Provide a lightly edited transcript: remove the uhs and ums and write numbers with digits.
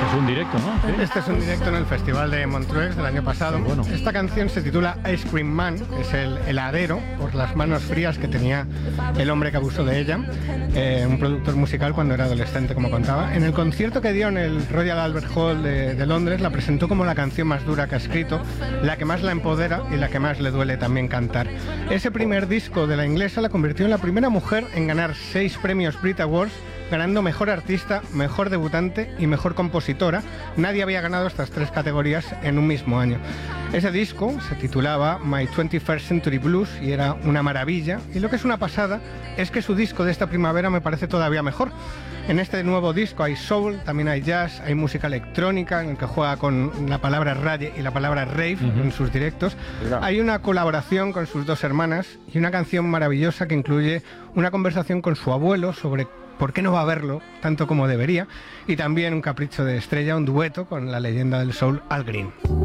es un directo, ¿no? Sí. Este es un directo en el Festival de Montreux del año pasado. Bueno. Esta canción se titula Ice Cream Man, que es el heladero por las manos frías que tenía el hombre que abusó de ella, un productor musical cuando era adolescente, como contaba. En el concierto que dio en el Royal Albert Hall de Londres, la presentó como la canción más dura que ha escrito, la que más la empodera y la que más le duele también cantar. Ese primer disco de la inglesa la convirtió en la primera mujer en ganar 6 premios Brit Awards, ganando Mejor Artista, Mejor Debutante y Mejor Compositora. Nadie había ganado estas 3 categorías en un mismo año. Ese disco se titulaba My 21st Century Blues y era una maravilla. Y lo que es una pasada es que su disco de esta primavera me parece todavía mejor. En este nuevo disco hay soul, también hay jazz, hay música electrónica en el que juega con la palabra rage y la palabra rave en sus directos. Hay una colaboración con sus 2 hermanas y una canción maravillosa que incluye una conversación con su abuelo sobre por qué no va a verlo tanto como debería, y también un capricho de estrella, un dueto con la leyenda del soul Al Green.